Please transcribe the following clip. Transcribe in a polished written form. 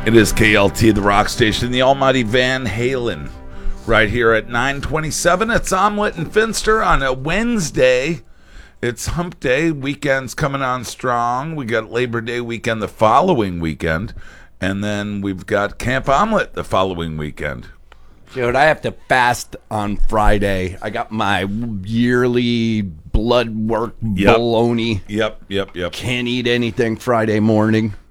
It is KLT, the rock station, the almighty Van Halen, right here at 9:27. It's Omelet and Finster on a Wednesday. It's Hump Day. Weekend's coming on strong. We got Labor Day weekend the following weekend, and then we've got Camp Omelet the following weekend. Dude, I have to fast on Friday. I got my yearly blood work baloney. Yep. Can't eat anything Friday morning.